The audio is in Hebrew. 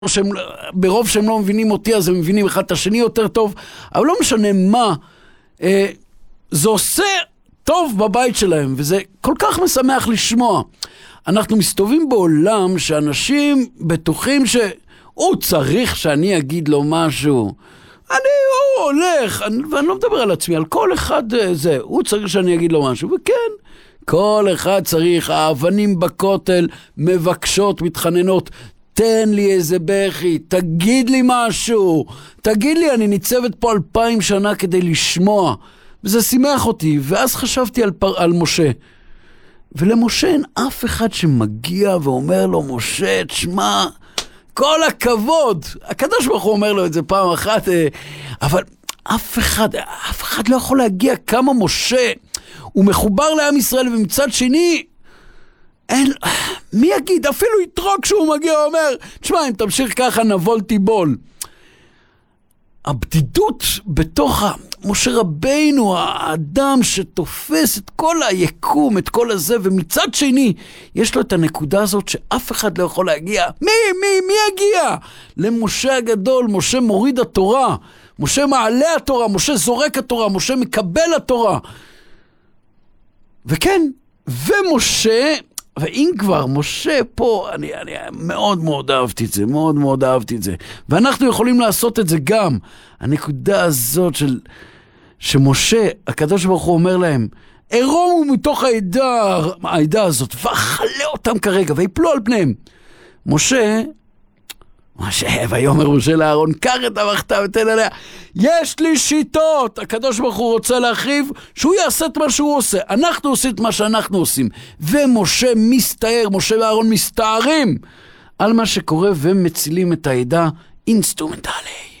ברוב שהם לא מבינים אותי, אז הם מבינים אחד את השני יותר טוב, אבל לא משנה מה, זה עושה טוב בבית שלהם, וזה כל כך משמח לשמוע. אנחנו מסתובבים בעולם שאנשים בטוחים שהוא צריך שאני אגיד לו משהו. הוא הולך, ואני לא מדבר על עצמי, על כל אחד זה, הוא צריך שאני אגיד לו משהו, וכן, כל אחד צריך, האבנים בכותל מבקשות, מתחננות, תן לי איזה בכי, תגיד לי משהו, תגיד לי, אני ניצבת פה 2000 שנה כדי לשמוע, וזה שימח אותי, ואז חשבתי על משה, ולמשה אין אף אחד שמגיע ואומר לו, משה, תשמע, כל הכבוד, הקדוש ברוך הוא אומר לו את זה פעם אחת, אבל אף אחד לא יכול להגיע כמה משה, הוא מחובר לעם ישראל, ומצד שני, מי יגיד, אפילו יתרו כשהוא מגיע ואומר, תשמע, אם תמשיך ככה נבול תיבול. הבדידות בתוך משה רבינו, האדם שתופס את כל היקום, את כל הזה, ומצד שני, יש לו את הנקודה הזאת שאף אחד לא יכול להגיע. מי יגיע? למשה הגדול, משה מוריד התורה, משה מעלה התורה, משה זורק התורה, משה מקבל התורה. וכן, ומשה, ואם כבר משה פה, אני מאוד מאוד אהבתי את זה, מאוד מאוד אהבתי את זה. ואנחנו יכולים לעשות את זה גם. הנקודה הזאת שמשה, הקדוש ברוך הוא אומר להם, עירומו מתוך העדה הזאת, ואכלה אותם כרגע, ויפלו על פניהם. משה, ויאמר משה לאהרון, קח את המחתה ותן עליה. יש לי שיטות. הקדוש ברוך הוא רוצה להחריב, שהוא יעשה את מה שהוא עושה. אנחנו עושים את מה שאנחנו עושים. ומשה מסתער, משה ואהרון מסתערים על מה שקורה, ומצילים את העדה אינסטרומנטלי.